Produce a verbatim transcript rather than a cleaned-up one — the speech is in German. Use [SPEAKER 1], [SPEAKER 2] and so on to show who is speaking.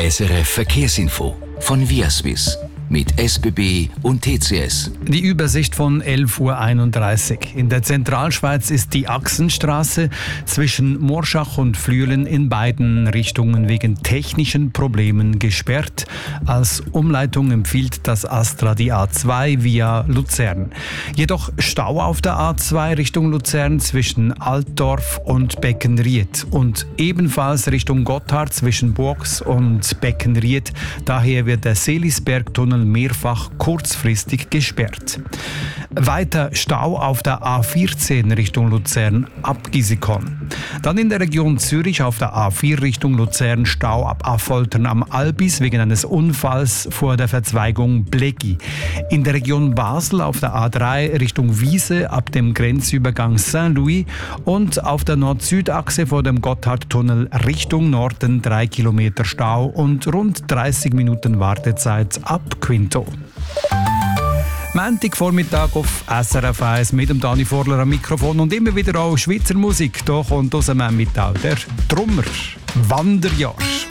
[SPEAKER 1] S R F Verkehrsinfo von Viaswiss mit S B B und T C S.
[SPEAKER 2] Die Übersicht von elf Uhr einunddreißig. In der Zentralschweiz ist die Achsenstraße zwischen Morschach und Flüelen in beiden Richtungen wegen technischen Problemen gesperrt. Als Umleitung empfiehlt das Astra die A zwei via Luzern. Jedoch Stau auf der A zwei Richtung Luzern zwischen Altdorf und Beckenried und ebenfalls Richtung Gotthard zwischen Burgs und Beckenried. Daher wird der Seelisbergtunnel mehrfach kurzfristig gesperrt. Weiter Stau auf der A vierzehn Richtung Luzern ab Gisikon. Dann in der Region Zürich auf der A vier Richtung Luzern Stau ab Affoltern am Albis wegen eines Unfalls vor der Verzweigung Blegi. In der Region Basel auf der A drei Richtung Wiese ab dem Grenzübergang Saint-Louis und auf der Nord-Süd-Achse vor dem Gotthardtunnel Richtung Norden drei Kilometer Stau und rund dreißig Minuten Wartezeit ab Quinto. Montagvormittag auf S R F eins mit dem Dani Vorler am Mikrofon und immer wieder auch Schweizer Musik. Hier kommt aus dem Emmental der Trummer Wanderjahr.